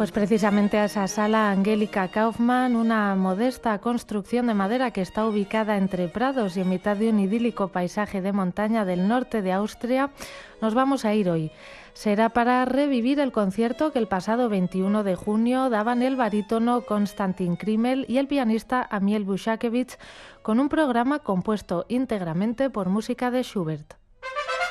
Pues precisamente a esa sala Angélica Kaufmann, una modesta construcción de madera que está ubicada entre prados y en mitad de un idílico paisaje de montaña del norte de Austria, nos vamos a ir hoy. Será para revivir el concierto que el pasado 21 de junio daban el barítono Konstantin Krimmel y el pianista Amiel Bushakevich, con un programa compuesto íntegramente por música de Schubert.